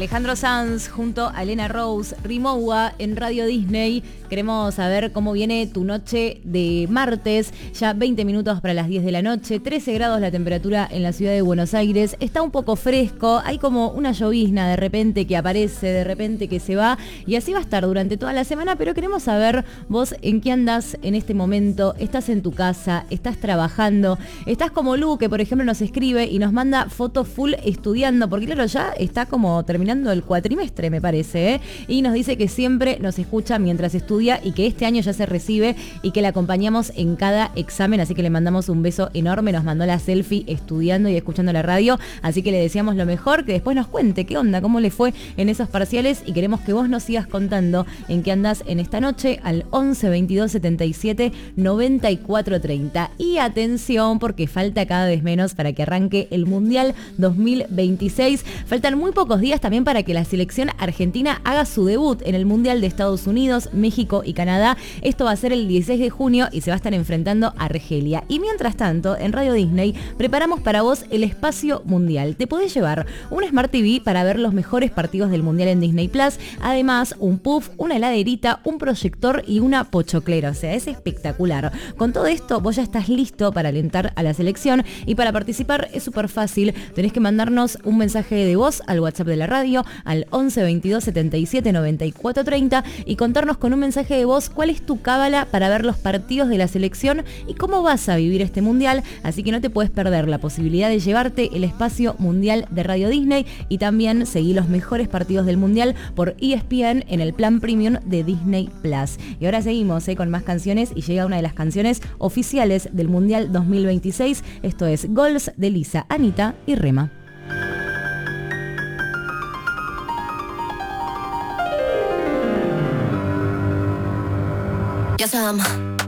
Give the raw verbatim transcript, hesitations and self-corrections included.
Alejandro Sanz junto a Elena Rose, Rimowa en Radio Disney. Queremos saber cómo viene tu noche de martes, ya veinte minutos para las diez de la noche, trece grados la temperatura en la ciudad de Buenos Aires, está un poco fresco, hay como una llovizna de repente que aparece, de repente que se va, y así va a estar durante toda la semana, pero queremos saber vos en qué andás en este momento, estás en tu casa, estás trabajando, estás como Lu, que por ejemplo nos escribe y nos manda fotos full estudiando, porque claro, ya está como terminando el cuatrimestre, me parece, ¿eh? Y nos dice que siempre nos escucha mientras estudia y que este año ya se recibe y que la acompañamos en cada examen, así que le mandamos un beso enorme, nos mandó la selfie estudiando y escuchando la radio, así que le deseamos lo mejor, que después nos cuente qué onda, cómo le fue en esos parciales, y queremos que vos nos sigas contando en qué andás en esta noche al once veintidós setenta y siete noventa y cuatro treinta. Y atención, porque falta cada vez menos para que arranque el Mundial dos mil veintiséis. Faltan muy pocos días también para que la selección argentina haga su debut en el Mundial de Estados Unidos, México y Canadá. Esto va a ser el dieciséis de junio y se va a estar enfrentando a Argelia. Y mientras tanto, en Radio Disney preparamos para vos el espacio mundial. Te podés llevar un Smart T V para ver los mejores partidos del Mundial en Disney Plus. Además, un puff, una heladerita, un proyector y una pochoclera. O sea, es espectacular. Con todo esto, vos ya estás listo para alentar a la selección, y para participar es súper fácil. Tenés que mandarnos un mensaje de voz al WhatsApp de la radio al once veintidós setenta y siete noventa y cuatro treinta y contarnos con un mensaje de voz cuál es tu cábala para ver los partidos de la selección y cómo vas a vivir este mundial. Así que no te puedes perder la posibilidad de llevarte el espacio mundial de Radio Disney, y también seguir los mejores partidos del mundial por E S P N en el plan premium de Disney Plus. Y ahora seguimos eh, con más canciones, y llega una de las canciones oficiales del Mundial dos mil veintiséis. Esto es Goals de Lisa, Anita y Rema. Ya sabemos.